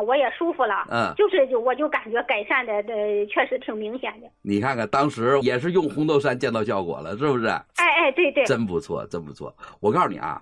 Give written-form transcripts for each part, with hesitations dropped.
我也舒服了。我就感觉改善的确实挺明显的。 你看看当时也是用红豆杉见到效果了，是不是？ 哎，对对， 真不错，真不错。我告诉你啊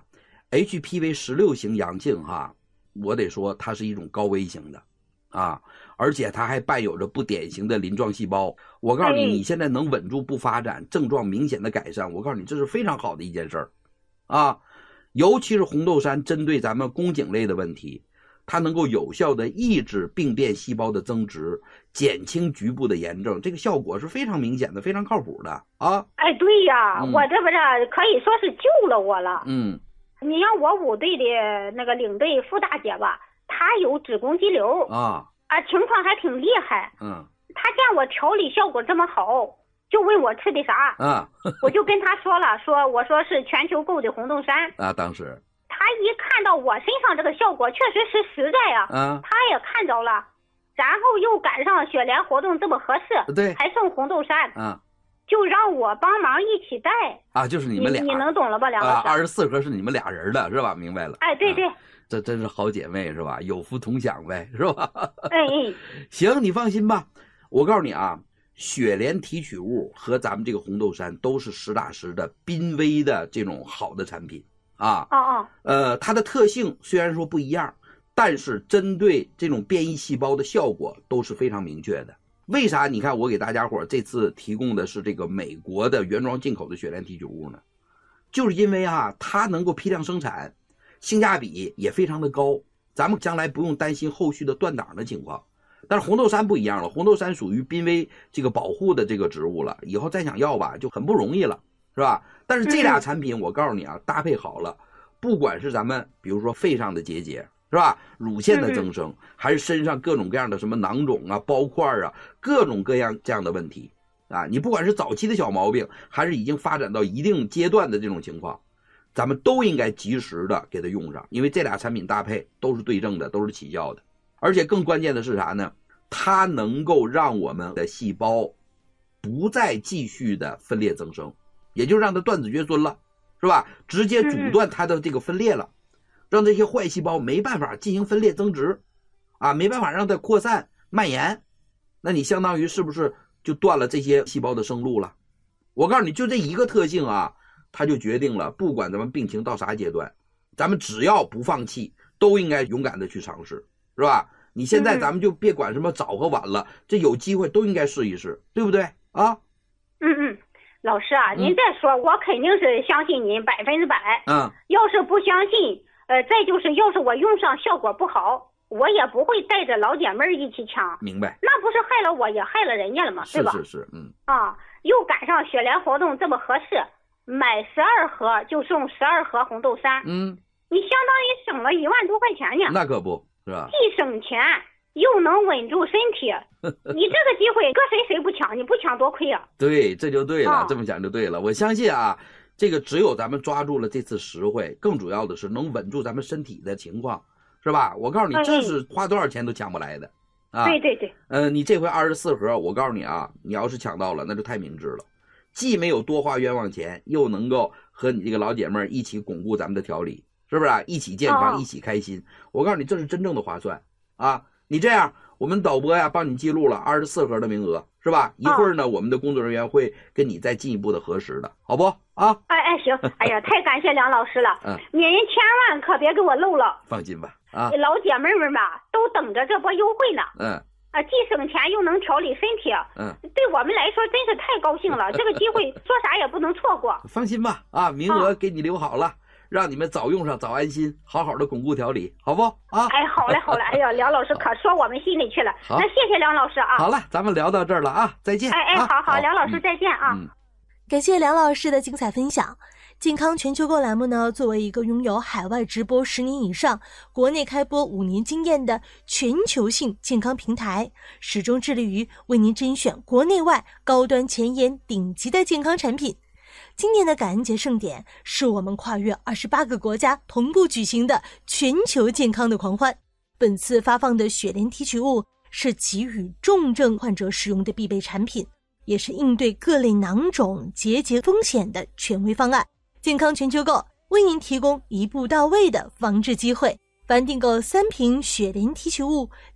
，HPV-16型阳性哈，我得说它是一种高危型的啊，而且它还伴有着不典型的鳞状细胞。我告诉你，你现在能稳住不发展，症状明显的改善，我告诉你这是非常好的一件事儿啊。尤其是红豆杉针对咱们宫颈类的问题，它能够有效的抑制病变细胞的增殖，减轻局部的炎症，这个效果是非常明显的，非常靠谱的啊。 哎，对呀，我这不是可以说是救了我了。你像我5队的那个领队傅大姐吧，她有子宫肌瘤情况还挺厉害。她见我调理效果这么好，就问我吃的啥我就跟她说了，我说是全球购的红豆杉当时她一看到我身上这个效果确实是实在呀她也看着了，然后又赶上雪莲活动这么合适， 对， 还送红豆杉就让我帮忙一起带就是你们俩， 你能懂了吧？梁老师 24盒是你们俩人的是吧？明白了。 哎，对对， 这真是好姐妹是吧？有福同享呗，是吧？ 哎， 行，你放心吧。我告诉你啊，雪莲提取物和咱们这个红豆杉都是实打实的濒危的这种好的产品啊。它的特性虽然说不一样，但是针对这种变异细胞的效果都是非常明确的。为啥？你看我给大家伙这次提供的是这个美国的原装进口的雪莲提取物呢，就是因为它能够批量生产，性价比也非常的高，咱们将来不用担心后续的断档的情况。但是红豆杉不一样了，红豆杉属于濒危这个保护的这个植物了，以后再想要吧就很不容易了，是吧？但是这俩产品我告诉你啊，搭配好了，不管是咱们比如说肺上的结节是吧，乳腺的增生，还是身上各种各样的什么囊肿包块各种各样这样的问题你不管是早期的小毛病，还是已经发展到一定阶段的这种情况，咱们都应该及时的给它用上，因为这俩产品搭配都是对症的，都是起效的。而且更关键的是啥呢？它能够让我们的细胞不再继续的分裂增生，也就是让它断子绝孙了，是吧？直接阻断它的这个分裂了，让这些坏细胞没办法进行分裂增殖没办法让它扩散蔓延，那你相当于是不是就断了这些细胞的生路了？我告诉你，就这一个特性它就决定了不管咱们病情到啥阶段，咱们只要不放弃，都应该勇敢的去尝试，是吧？你现在咱们就别管什么早和晚了，这有机会都应该试一试，对不对啊？ 老师您再说我肯定是相信您100%要是不相信再就是要是我用上效果不好，我也不会带着老姐妹一起抢。 明白？ 那不是害了我也害了人家了吗？对吧？ 是又赶上雪莲活动这么合适，买12盒就送12盒红豆杉你相当于省了1万多块钱呢。 那可不是吧？ 既省钱又能稳住身体你这个机会搁谁不抢，你不抢多亏对，这就对了这么讲就对了。我相信这个只有咱们抓住了这次实惠，更主要的是能稳住咱们身体的情况，是吧？我告诉你这是花多少钱都抢不来的对对对你这回24盒我告诉你你要是抢到了那就太明智了，既没有多花冤枉钱，又能够和你这个老姐妹一起巩固咱们的调理，是不是一起健康一起开心。我告诉你这是真正的划算你这样我们导播帮你记录了24盒的名额，是吧？一会儿呢我们的工作人员会跟你再进一步的核实的，好不行。哎呀，太感谢梁老师了您千万可别给我漏了。 放心吧老姐妹们吧都等着这波优惠呢既省钱又能调理身体对我们来说真是太高兴了这个机会说啥也不能错过。 放心吧名额给你留好了让你们早用上早安心，好好的巩固调理，好不好嘞哎呀，梁老师可说我们心里去了。那谢谢梁老师好了，咱们聊到这儿了再见好梁老师再见感谢梁老师的精彩分享。健康全球购栏目呢，作为一个拥有海外直播10年以上、国内开播5年经验的全球性健康平台，始终致力于为您甄选国内外高端前沿顶级的健康产品。今年的感恩节盛典是我们跨越28个国家同步举行的全球健康的狂欢。本次发放的雪莲提取物是给予重症患者使用的必备产品，也是应对各类囊肿结节风险的权威方案。健康全球购为您提供一步到位的防治机会，凡订购3瓶雪莲提取物